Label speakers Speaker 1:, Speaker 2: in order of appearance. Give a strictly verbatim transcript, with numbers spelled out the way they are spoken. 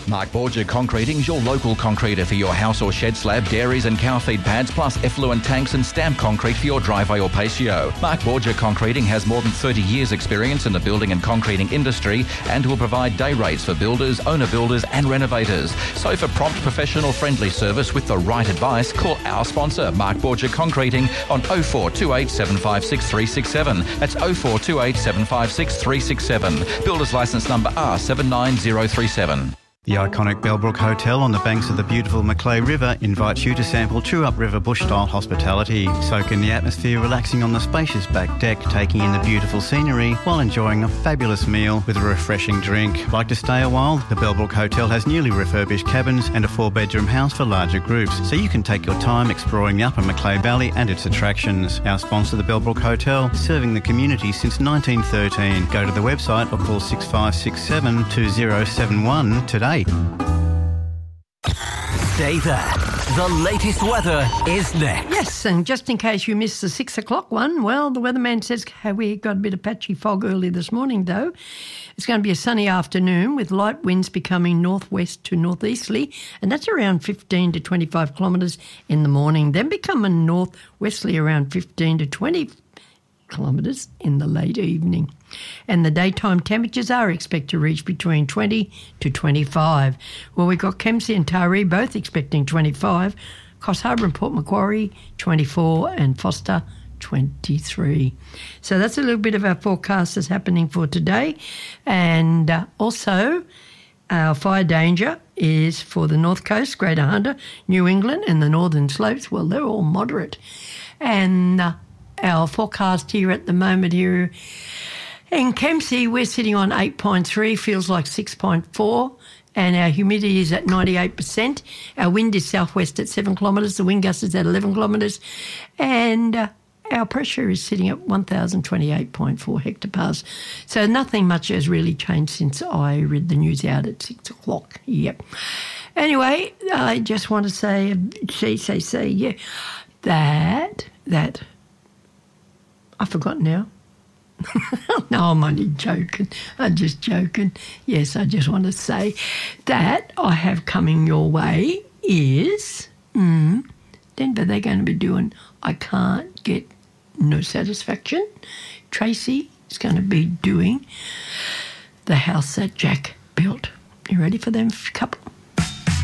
Speaker 1: Mark Borgia Concreting's your local concreter for your house or shed slab, dairies and cow feed pads, plus effluent tanks and stamped concrete for your driveway or patio. Mark Borgia Concreting has more than thirty years experience in the building and concreting industry and will provide day rates for builders, owner builders and renovators. So for prompt, professional, friendly service with the right advice, call our sponsor, Mark Borgia Concreting, on oh four two eight, seven five six, three six seven. That's oh four two eight, seven five six, three six seven. Builder's licence number R seven nine zero three seven.
Speaker 2: The iconic Bellbrook Hotel on the banks of the beautiful Macleay River invites you to sample true upriver bush-style hospitality. Soak in the atmosphere, relaxing on the spacious back deck, taking in the beautiful scenery while enjoying a fabulous meal with a refreshing drink. Like to stay a while? The Bellbrook Hotel has newly refurbished cabins and a four-bedroom house for larger groups, so you can take your time exploring the upper Macleay Valley and its attractions. Our sponsor, the Bellbrook Hotel, serving the community since nineteen thirteen. Go to the website or call six five six seven, two oh seven one today.
Speaker 3: Stay there. The latest weather is next.
Speaker 4: Yes, and just in case you missed the six o'clock one, well, the weatherman says hey, we got a bit of patchy fog early this morning, though. It's going to be a sunny afternoon with light winds becoming northwest to northeasterly, and that's around fifteen to twenty-five kilometres in the morning, then becoming northwesterly around fifteen to twenty kilometres in the late evening. And the daytime temperatures are expected to reach between twenty to twenty-five. Well, we've got Kempsey and Taree both expecting twenty-five, Coffs Harbour and Port Macquarie twenty-four, and Foster twenty-three. So that's a little bit of our forecast that's happening for today. And uh, also our fire danger is for the North Coast, Greater Hunter, New England and the Northern Slopes. Well, they're all moderate. And uh, our forecast here at the moment here in Kempsey, we're sitting on eight point three, feels like six point four, and our humidity is at ninety-eight percent. Our wind is southwest at seven kilometres, the wind gust is at eleven kilometres, and uh, our pressure is sitting at one thousand twenty-eight point four hectopascals. So nothing much has really changed since I read the news out at six o'clock. Yep. Anyway, I just want to say, say, say, say, yeah, that, that, I forgot now. No, I'm only joking. I'm just joking. Yes, I just want to say that I have coming your way is mm, Denver. They're going to be doing I Can't Get No Satisfaction. Tracy is going to be doing The House That Jack Built. You ready for them couple?